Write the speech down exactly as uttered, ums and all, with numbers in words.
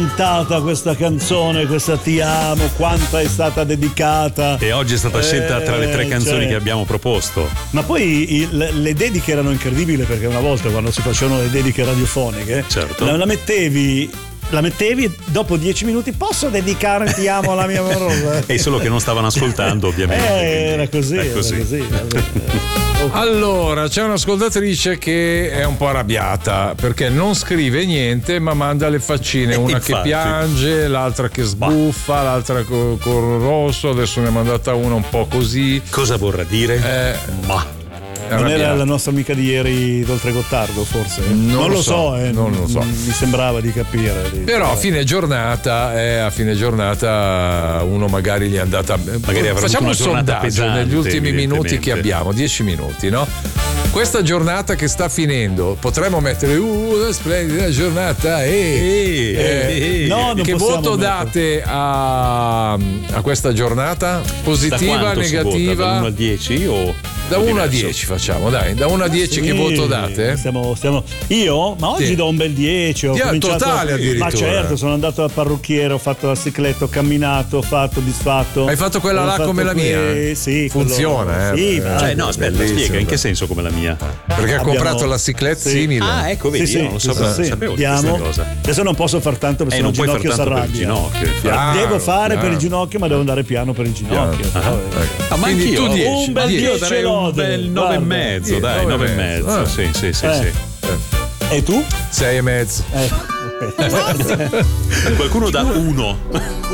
cantata questa canzone, questa Ti amo, quanto è stata dedicata. E oggi è stata scelta tra le tre canzoni cioè, che abbiamo proposto. Ma poi i, le, le dediche erano incredibili, perché una volta quando si facevano le dediche radiofoniche, certo, la, la mettevi la mettevi e dopo dieci minuti posso dedicare Ti amo alla mia amorosa. E solo che non stavano ascoltando, ovviamente. Eh, era così, è era così. così. Allora, c'è un'ascoltatrice che è un po' arrabbiata perché non scrive niente ma manda le faccine, una Infatti. che piange, l'altra che sbuffa, l'altra co- col rosso, adesso ne ha mandata una un po' così. Cosa vorrà dire? Eh, ma non era la nostra amica di ieri d'Oltre Gottardo, forse? Non, non lo lo so, so, eh, non lo so. Mi sembrava di capire. Di... Però a fine giornata, eh, a fine giornata uno magari gli è andata. Magari avrà Facciamo un avuto una giornata sondaggio pesante, negli ultimi minuti evidentemente. che abbiamo, dieci minuti, no? Questa giornata che sta finendo, potremmo mettere uh, una splendida giornata e Ehi, eh, ehi. no, non che possiamo voto mettere. date a, a questa giornata? Positiva, Da quanto si vota? negativa? Da uno a dieci o Da o uno a diverso? dieci facciamo, dai, da uno a dieci Sì, che voto date? Stiamo, stiamo... Io? Ma oggi Sì. do un bel dieci. Ho Sì, al cominciato... totale addirittura. Ma certo, sono andato dal parrucchiere, ho fatto la cicletta, ho camminato, ho fatto, disfatto. Hai fatto quella Ho là fatto come la mia? que- Sì, Funziona, quello... eh? Sì, Eh, ma... Cioè, no, aspetta, Bellissimo. spiega in che senso come la mia. Perché ha Abbiamo- comprato la cicletta Sì. simile. Ah, ecco, vedi, Sì, io non sì, sapevo, sì, sapevo di andiamo. questa cosa. Adesso non posso far tanto perché Eh, sennò non il puoi far ginocchio si tanto per il arrabbia. ginocchio. Ah, Devo fare chiaro. per il ginocchio, ma devo andare piano per il ginocchio. Ah, Poi- Ah, ma Quindi anch'io tu dieci, un bel dieci. io darei un Lode, bel nove e guarda. mezzo, Sì, dai, nove nove e e mezzo. mezzo. Ah. Sì, sì, sì, Eh. sì. E tu? Sei e mezzo. Eh, ok. Qualcuno dà uno.